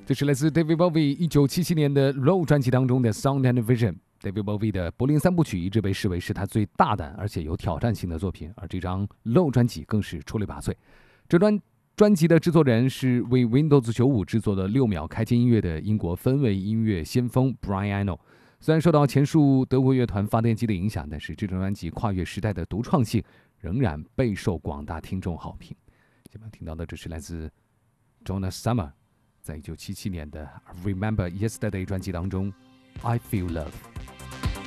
这是来自 David Bowie 1977年的 Low 专辑当中的 Sound and Vision。David Bowie 的柏林三部曲一直被视为是他最大胆而且有挑战性的作品，而这张 Low 专辑更是出类拔萃。这专辑的制作人是为 Windows 95制作的6秒开机音乐的英国氛围音乐先锋 Brian Eno。虽然受到前述德国乐团发电机的影响，但是这张专辑跨越时代的独创性仍然备受广大听众好评。下面听到的这是来自 Donna Summer 在1977年的 Remember Yesterday 专辑当中 I Feel Love。